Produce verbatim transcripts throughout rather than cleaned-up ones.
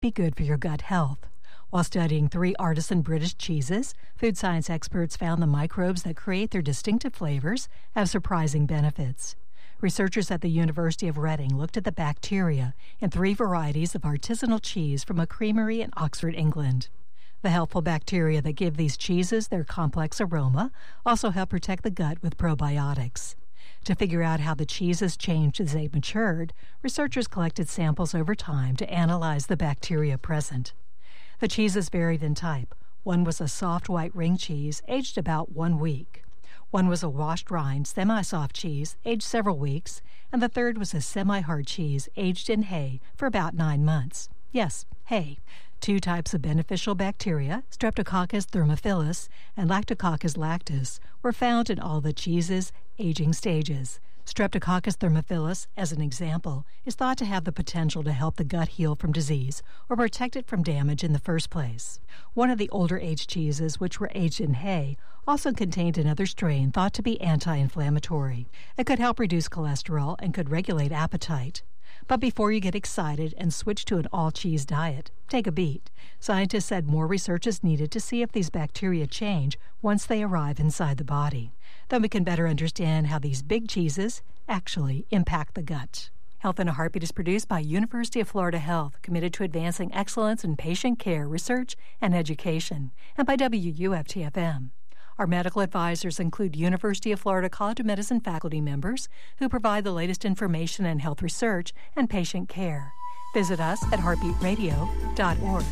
be good for your gut health. While studying three artisan British cheeses, food science experts found the microbes that create their distinctive flavors have surprising benefits. Researchers at the University of Reading looked at the bacteria in three varieties of artisanal cheese from a creamery in Oxford, England. The helpful bacteria that give these cheeses their complex aroma also help protect the gut with probiotics. To figure out how the cheeses changed as they matured, researchers collected samples over time to analyze the bacteria present. The cheeses varied in type. One was a soft white ring cheese, aged about one week. One was a washed rind, semi-soft cheese, aged several weeks. And the third was a semi-hard cheese, aged in hay for about nine months. Yes, hay. Two types of beneficial bacteria, Streptococcus thermophilus and Lactococcus lactis, were found in all the cheeses' aging stages. Streptococcus thermophilus, as an example, is thought to have the potential to help the gut heal from disease or protect it from damage in the first place. One of the older aged cheeses, which were aged in hay, also contained another strain thought to be anti-inflammatory. It could help reduce cholesterol and could regulate appetite. But before you get excited and switch to an all-cheese diet, take a beat. Scientists said more research is needed to see if these bacteria change once they arrive inside the body. Then we can better understand how these big cheeses actually impact the gut. Health in a Heartbeat is produced by University of Florida Health, committed to advancing excellence in patient care, research, and education, and by W U F T F M. Our medical advisors include University of Florida College of Medicine faculty members who provide the latest information in health research and patient care. Visit us at heartbeat radio dot org.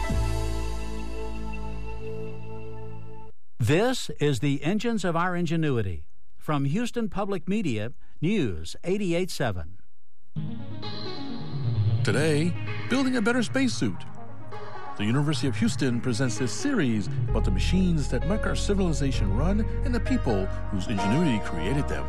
This is the Engines of Our Ingenuity. From Houston Public Media, News eighty-eight point seven. Today, building a better spacesuit. The University of Houston presents this series about the machines that make our civilization run and the people whose ingenuity created them.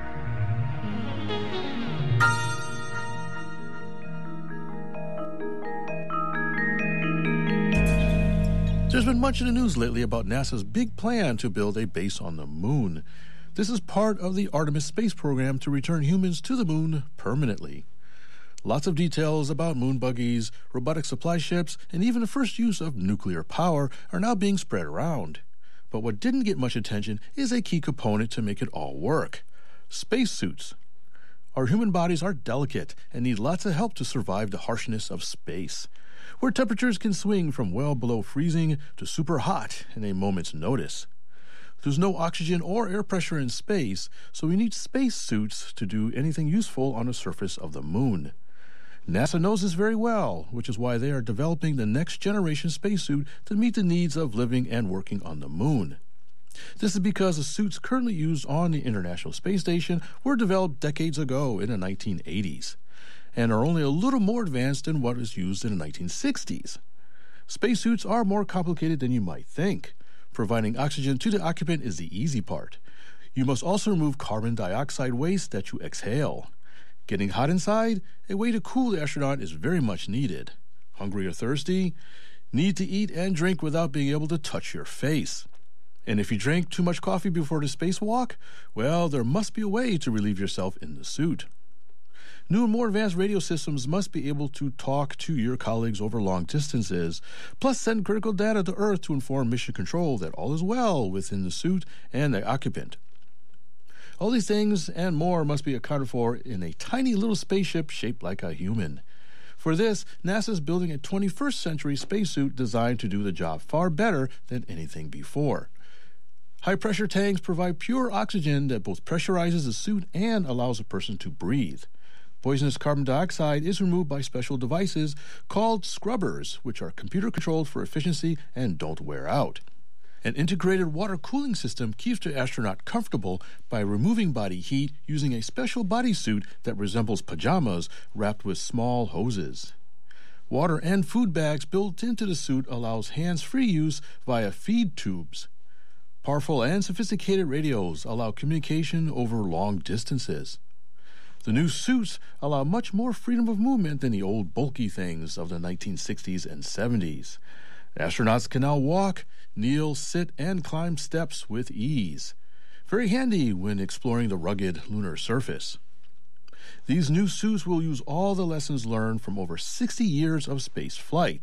There's been much in the news lately about NASA's big plan to build a base on the moon. This is part of the Artemis space program to return humans to the moon permanently. Lots of details about moon buggies, robotic supply ships, and even the first use of nuclear power are now being spread around. But what didn't get much attention is a key component to make it all work: spacesuits. Our human bodies are delicate and need lots of help to survive the harshness of space, where temperatures can swing from well below freezing to super hot in a moment's notice. There's no oxygen or air pressure in space, so we need spacesuits to do anything useful on the surface of the moon. NASA knows this very well, which is why they are developing the next generation spacesuit to meet the needs of living and working on the moon. This is because the suits currently used on the International Space Station were developed decades ago in the nineteen eighties, and are only a little more advanced than what was used in the nineteen sixties. Spacesuits are more complicated than you might think. Providing oxygen to the occupant is the easy part. You must also remove carbon dioxide waste that you exhale. Getting hot inside, a way to cool the astronaut is very much needed. Hungry or thirsty? Need to eat and drink without being able to touch your face. And if you drank too much coffee before the spacewalk, well, there must be a way to relieve yourself in the suit. New and more advanced radio systems must be able to talk to your colleagues over long distances, plus send critical data to Earth to inform mission control that all is well within the suit and the occupant. All these things and more must be accounted for in a tiny little spaceship shaped like a human. For this, NASA is building a twenty-first century spacesuit designed to do the job far better than anything before. High-pressure tanks provide pure oxygen that both pressurizes the suit and allows a person to breathe. Poisonous carbon dioxide is removed by special devices called scrubbers, which are computer-controlled for efficiency and don't wear out. An integrated water cooling system keeps the astronaut comfortable by removing body heat using a special bodysuit that resembles pajamas wrapped with small hoses. Water and food bags built into the suit allows hands-free use via feed tubes. Powerful and sophisticated radios allow communication over long distances. The new suits allow much more freedom of movement than the old bulky things of the nineteen sixties and seventies. Astronauts can now walk, kneel, sit, and climb steps with ease. Very handy when exploring the rugged lunar surface. These new suits will use all the lessons learned from over sixty years of space flight.